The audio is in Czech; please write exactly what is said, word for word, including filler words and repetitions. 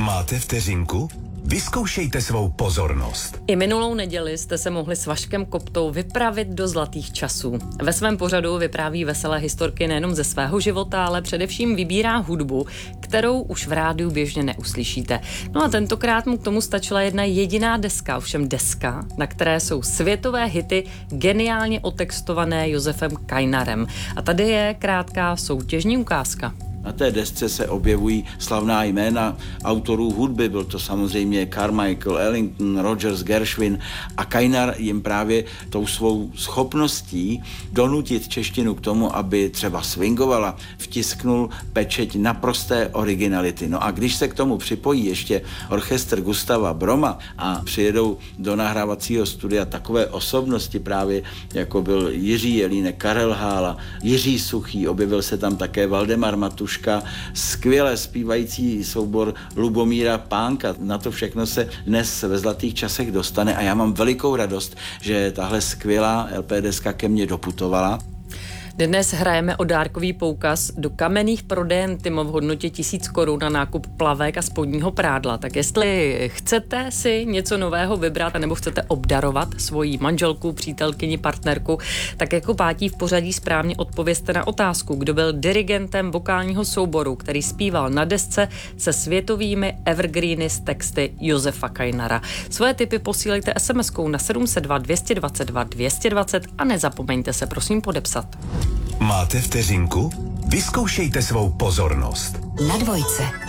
Máte vteřinku? Vyzkoušejte svou pozornost. I minulou neděli jste se mohli s Vaškem Koptou vypravit do zlatých časů. Ve svém pořadu vypráví veselé historky nejenom ze svého života, ale především vybírá hudbu, kterou už v rádiu běžně neuslyšíte. No a tentokrát mu k tomu stačila jedna jediná deska, ovšem deska, na které jsou světové hity geniálně otextované Josefem Kajnarem. A tady je krátká soutěžní ukázka. Na té desce se objevují slavná jména autorů hudby, byl to samozřejmě Carmichael, Ellington, Rogers, Gershwin a Kajnar jim právě tou svou schopností donutit češtinu k tomu, aby třeba swingovala, vtisknul pečeť naprosté originality. No a když se k tomu připojí ještě orchestr Gustava Broma a přijedou do nahrávacího studia takové osobnosti právě, jako byl Jiří Jelínek, Karel Hála, Jiří Suchý, objevil se tam také Valdemar Matuška, skvěle zpívající soubor Lubomíra Pánka. Na to všechno se dnes ve zlatých časech dostane a já mám velikou radost, že tahle skvělá el pé deska ke mně doputovala. Dnes hrajeme o dárkový poukaz do kamenných prodejen Tymo v hodnotě tisíc korun na nákup plavek a spodního prádla. Tak jestli chcete si něco nového vybrat nebo chcete obdarovat svoji manželku, přítelkyni, partnerku, tak jako pátí v pořadí správně odpovězte na otázku, kdo byl dirigentem vokálního souboru, který zpíval na desce se světovými evergreeny z texty Josefa Kajnara. Svoje tipy posílejte es em eskou na sedm set dva, dvě stě dvacet dva, dvě stě dvacet a nezapomeňte se prosím podepsat. Máte vteřinku? Vyzkoušejte svou pozornost. Na dvojce.